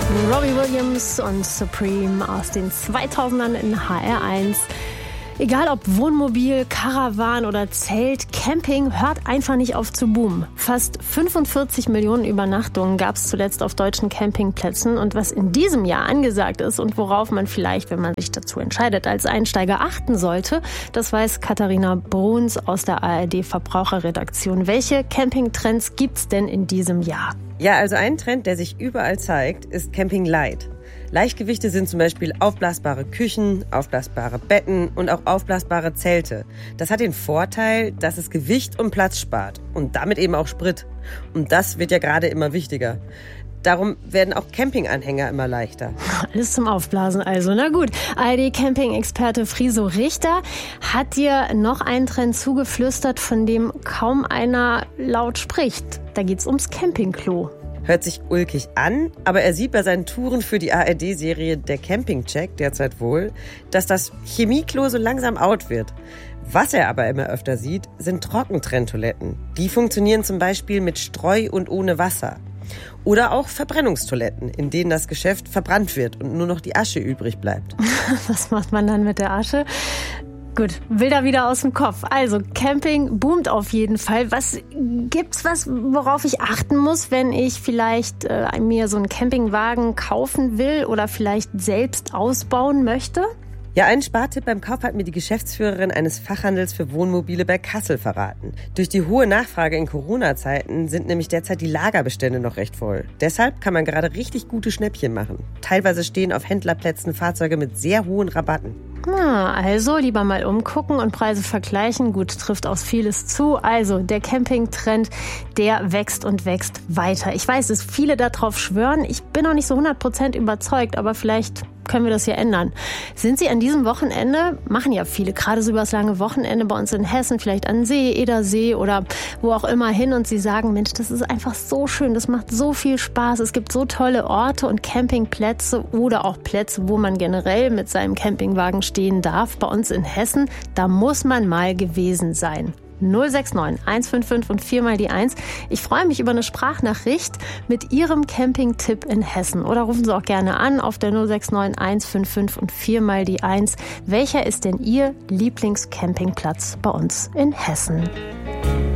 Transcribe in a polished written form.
Robbie Williams und Supreme aus den 2000ern in HR1. Egal ob Wohnmobil, Caravan oder Zelt, Camping hört einfach nicht auf zu boomen. Fast 45 Millionen Übernachtungen gab es zuletzt auf deutschen Campingplätzen. Und was in diesem Jahr angesagt ist und worauf man vielleicht, wenn man sich dazu entscheidet, als Einsteiger achten sollte, das weiß Katharina Bruns aus der ARD-Verbraucherredaktion. Welche Campingtrends gibt's denn in diesem Jahr? Ja, also ein Trend, der sich überall zeigt, ist Camping Light. Leichtgewichte sind zum Beispiel aufblasbare Küchen, aufblasbare Betten und auch aufblasbare Zelte. Das hat den Vorteil, dass es Gewicht und Platz spart und damit eben auch Sprit. Und das wird ja gerade immer wichtiger. Darum werden auch Campinganhänger immer leichter. Alles zum Aufblasen also. Na gut, ARD-Camping-Experte Friso Richter hat dir noch einen Trend zugeflüstert, von dem kaum einer laut spricht. Da geht's ums Campingklo. Hört sich ulkig an, aber er sieht bei seinen Touren für die ARD-Serie Der Campingcheck derzeit wohl, dass das Chemieklo so langsam out wird. Was er aber immer öfter sieht, sind Trockentrenntoiletten. Die funktionieren zum Beispiel mit Streu und ohne Wasser. Oder auch Verbrennungstoiletten, in denen das Geschäft verbrannt wird und nur noch die Asche übrig bleibt. Was macht man dann mit der Asche? Gut, will da wieder aus dem Kopf. Also Camping boomt auf jeden Fall. Gibt's was, worauf ich achten muss, wenn ich vielleicht mir so einen Campingwagen kaufen will oder vielleicht selbst ausbauen möchte? Ja, einen Spartipp beim Kauf hat mir die Geschäftsführerin eines Fachhandels für Wohnmobile bei Kassel verraten. Durch die hohe Nachfrage in Corona-Zeiten sind nämlich derzeit die Lagerbestände noch recht voll. Deshalb kann man gerade richtig gute Schnäppchen machen. Teilweise stehen auf Händlerplätzen Fahrzeuge mit sehr hohen Rabatten. Also lieber mal umgucken und Preise vergleichen. Gut, trifft auf vieles zu. Also der Campingtrend, der wächst und wächst weiter. Ich weiß, dass viele darauf schwören. Ich bin noch nicht so 100% überzeugt, aber vielleicht können wir das ja ändern. Sind Sie an diesem Wochenende, machen ja viele, gerade so über das lange Wochenende bei uns in Hessen, vielleicht an See, Edersee oder wo auch immer hin und Sie sagen, Mensch, das ist einfach so schön, das macht so viel Spaß, es gibt so tolle Orte und Campingplätze oder auch Plätze, wo man generell mit seinem Campingwagen stehen darf. Bei uns in Hessen, da muss man mal gewesen sein. 069 155 und 4 mal die 1. Ich freue mich über eine Sprachnachricht mit Ihrem Campingtipp in Hessen. Oder rufen Sie auch gerne an auf der 069 155 und 4 mal die 1. Welcher ist denn Ihr Lieblingscampingplatz bei uns in Hessen?